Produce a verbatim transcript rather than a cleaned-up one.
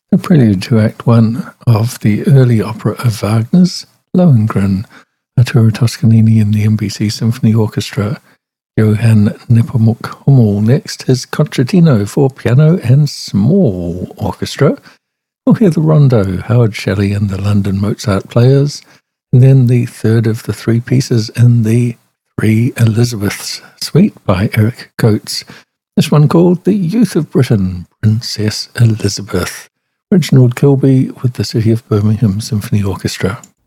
The prelude to Act One of the early opera of Wagner's Lohengrin, Arturo Toscanini and the N B C Symphony Orchestra. Johann Nepomuk Hummel next, his Concertino for piano and small orchestra. We'll hear the Rondo, Howard Shelley and the London Mozart Players, and then the third of the three pieces in the Three Elizabeths suite by Eric Coates. This one called The Youth of Britain, Princess Elizabeth. Reginald Kilby with the City of Birmingham Symphony Orchestra.